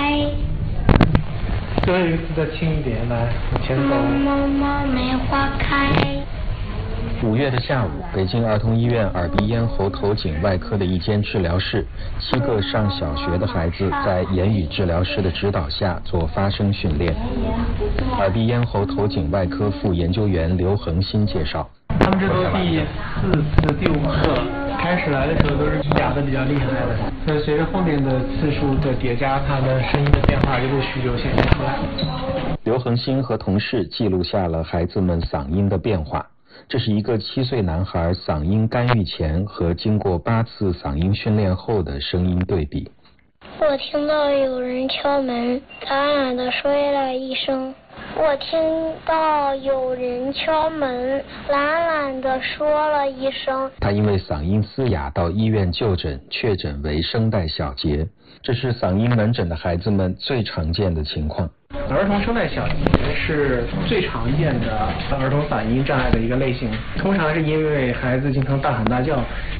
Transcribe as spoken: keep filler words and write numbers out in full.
开。 最后一个字再轻一点，来，往前走。 妈妈梅花开。 五月的下午，北京儿童医院耳鼻咽喉头颈外科的一间治疗室，七个上小学的孩子在言语治疗师的指导下做发声训练。耳鼻咽喉头颈外科副研究员刘恒新介绍， 他们这都第四次、第五次，开始来的时候都是哑的比较厉害的，所以随着后面的次数的叠加，它的声音的变化就陆续就显现出来。 刘恒新和同事记录下了孩子们嗓音的变化。这是一个七岁男孩嗓音干预前和经过八次嗓音训练后的声音对比。 我听到有人敲门，懒懒地说了一声。我听到有人敲门，懒懒地说了一声。 他因为嗓音嘶哑到医院就诊，确诊为声带小结。这是嗓音门诊的孩子们最常见的情况。 儿童声带小结是最常见的儿童嗓音障碍的一个类型，通常是因为孩子经常大喊大叫，